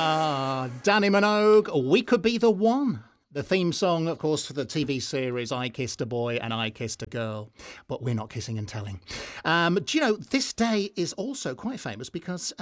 Danny Minogue, We Could Be the One. The theme song, of course, for the TV series I Kissed a Boy and I Kissed a Girl. But we're not kissing and telling. Do you know, this day is also quite famous because